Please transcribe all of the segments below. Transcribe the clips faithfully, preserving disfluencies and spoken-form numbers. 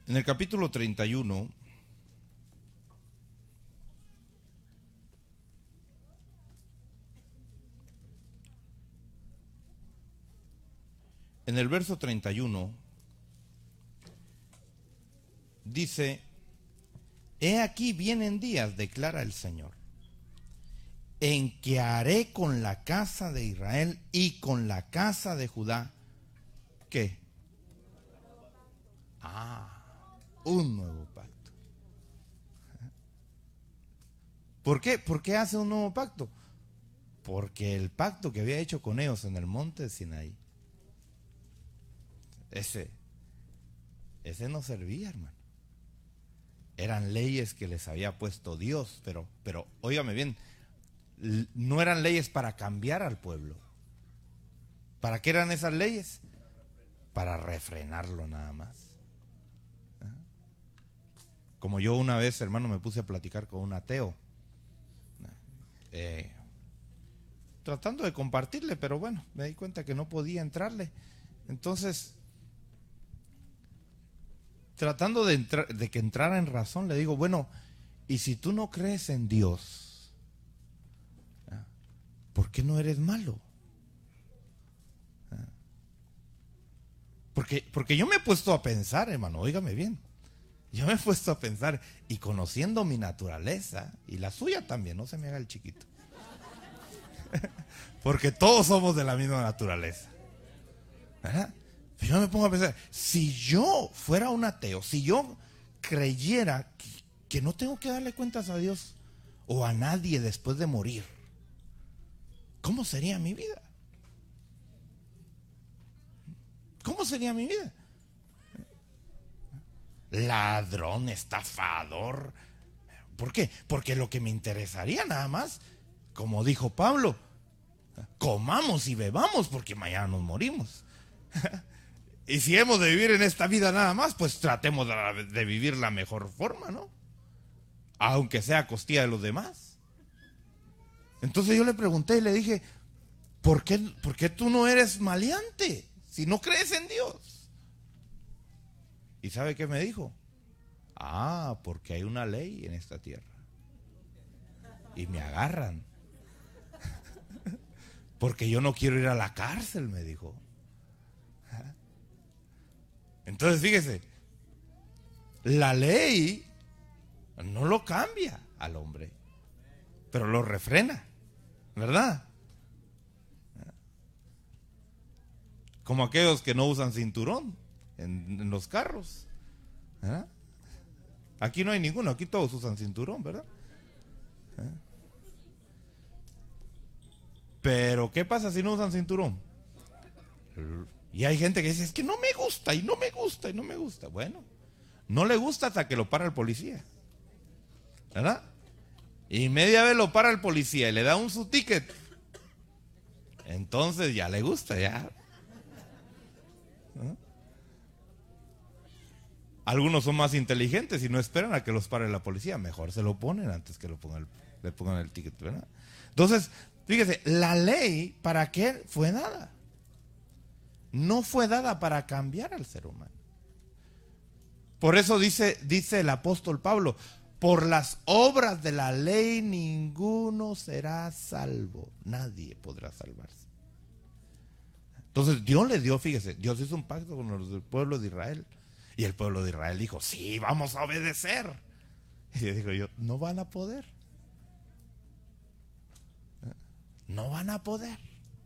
En el capítulo treinta y uno, en el verso treinta y uno, dice: he aquí vienen días, declara el Señor, en que haré con la casa de Israel y con la casa de Judá, ¿qué? Ah, un nuevo pacto. ¿Por qué? ¿Por qué hace un nuevo pacto? Porque el pacto que había hecho con ellos en el monte de Sinaí, ese, ese no servía, hermano. Eran leyes que les había puesto Dios, pero, pero, óigame bien, no eran leyes para cambiar al pueblo. ¿Para qué eran esas leyes? Para refrenarlo nada más. Como yo una vez, hermano, me puse a platicar con un ateo, eh, tratando de compartirle, pero bueno, me di cuenta que no podía entrarle. Entonces, tratando de, entrar, de que entrara en razón, le digo: bueno, y si tú no crees en Dios, ¿por qué no eres malo? Porque, porque yo me he puesto a pensar, hermano, óigame bien, yo me he puesto a pensar, y conociendo mi naturaleza, y la suya también, no se me haga el chiquito, porque todos somos de la misma naturaleza, ¿verdad? Pero yo me pongo a pensar, si yo fuera un ateo, si yo creyera que, que no tengo que darle cuentas a Dios o a nadie después de morir, ¿cómo sería mi vida? ¿Cómo sería mi vida? Ladrón, estafador. ¿Por qué? Porque lo que me interesaría nada más, como dijo Pablo, comamos y bebamos porque mañana nos morimos. Y si hemos de vivir en esta vida nada más, pues tratemos de, de vivir la mejor forma, ¿no? Aunque sea a costilla de los demás. Entonces yo le pregunté y le dije: ¿por qué, por qué tú no eres maleante si no crees en Dios? ¿Y sabe qué me dijo? Ah, porque hay una ley en esta tierra y me agarran. Porque yo no quiero ir a la cárcel, me dijo. Entonces fíjese, la ley no lo cambia al hombre, pero lo refrena, ¿verdad? Como aquellos que no usan cinturón en, en los carros, ¿verdad? Aquí no hay ninguno, aquí todos usan cinturón, ¿verdad? ¿Eh? Pero ¿qué pasa si no usan cinturón? Y hay gente que dice: es que no me gusta, y no me gusta, y no me gusta. Bueno, no le gusta hasta que lo para el policía, ¿verdad? Y media vez lo para el policía y le da un su ticket, entonces ya le gusta, ya. ¿Eh? Algunos son más inteligentes y no esperan a que los pare la policía, mejor se lo ponen antes que lo pongan el, le pongan el ticket, ¿verdad? Entonces, fíjese, la ley, ¿para qué fue dada? No fue dada para cambiar al ser humano. Por eso dice, dice el apóstol Pablo: por las obras de la ley ninguno será salvo, nadie podrá salvarse. Entonces Dios le dio, fíjese, Dios hizo un pacto con el pueblo de Israel, y el pueblo de Israel dijo: sí, vamos a obedecer. Y yo digo yo, no van a poder, no van a poder.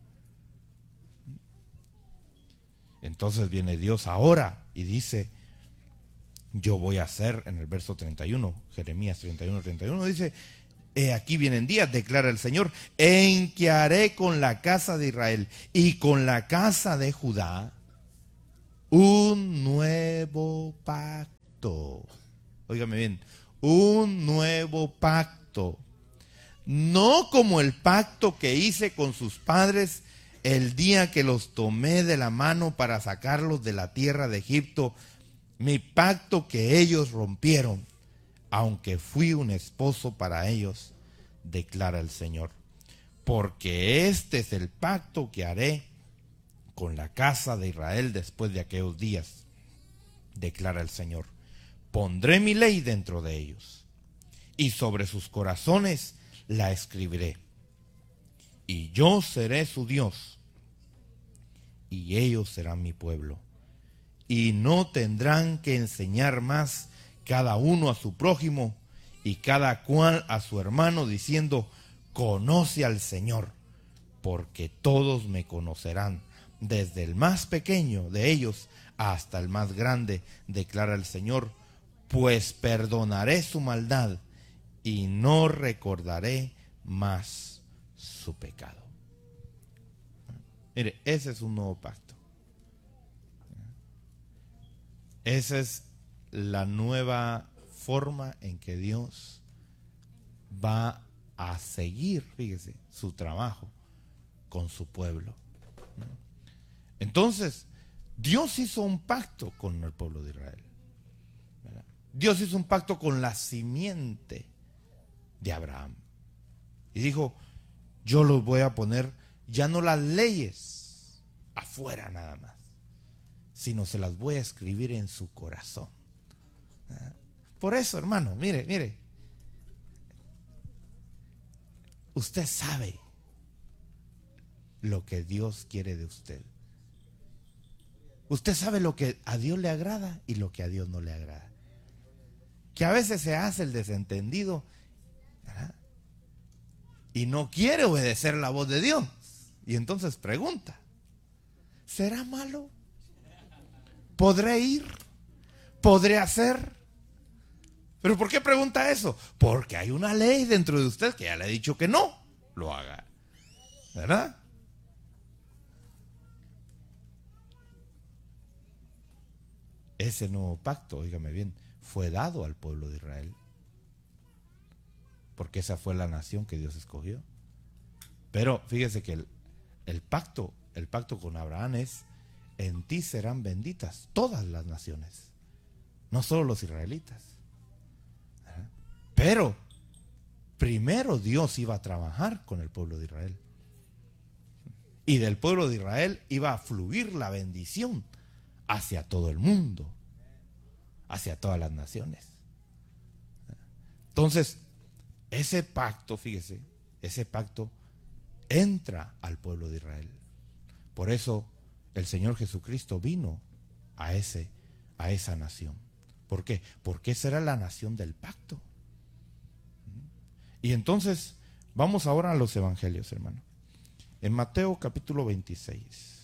Entonces viene Dios ahora y dice: yo voy a hacer, en el verso treinta y uno, Jeremías treinta y uno, treinta y uno, dice: he aquí vienen días, declara el Señor, en que haré con la casa de Israel y con la casa de Judá un nuevo pacto. Óigame bien, un nuevo pacto. No como el pacto que hice con sus padres el día que los tomé de la mano para sacarlos de la tierra de Egipto, mi pacto que ellos rompieron, aunque fui un esposo para ellos, declara el Señor. Porque este es el pacto que haré con la casa de Israel después de aquellos días, declara el Señor. Pondré mi ley dentro de ellos, y sobre sus corazones la escribiré. Y yo seré su Dios, y ellos serán mi pueblo. Y no tendrán que enseñar más cada uno a su prójimo y cada cual a su hermano, diciendo: conoce al Señor, porque todos me conocerán, desde el más pequeño de ellos hasta el más grande, declara el Señor, pues perdonaré su maldad y no recordaré más su pecado. Mire, ese es un nuevo pacto. Esa es la nueva forma en que Dios va a seguir, fíjese, su trabajo con su pueblo. Entonces, Dios hizo un pacto con el pueblo de Israel. ¿Verdad? Dios hizo un pacto con la simiente de Abraham. Y dijo: yo los voy a poner, ya no las leyes afuera nada más, sino se las voy a escribir en su corazón. ¿Verdad? Por eso, hermano, mire, mire, usted sabe lo que Dios quiere de usted. Usted sabe lo que a Dios le agrada y lo que a Dios no le agrada. Que a veces se hace el desentendido, ¿verdad? Y no quiere obedecer la voz de Dios. Y entonces pregunta: ¿será malo? ¿Podré ir? ¿Podré hacer? ¿Pero por qué pregunta eso? Porque hay una ley dentro de usted que ya le ha dicho que no lo haga, ¿verdad? Ese nuevo pacto, óigame bien, fue dado al pueblo de Israel, porque esa fue la nación que Dios escogió. Pero fíjese que el, el pacto, el pacto con Abraham es: en ti serán benditas todas las naciones, no solo los israelitas. ¿Verdad? Pero primero Dios iba a trabajar con el pueblo de Israel, y del pueblo de Israel iba a fluir la bendición hacia todo el mundo, hacia todas las naciones. Entonces, ese pacto, fíjese, ese pacto entra al pueblo de Israel. Por eso el Señor Jesucristo vino a ese, a esa nación. ¿Por qué? Porque esa era la nación del pacto. Y entonces, vamos ahora a los evangelios, hermano. En Mateo capítulo veintiséis.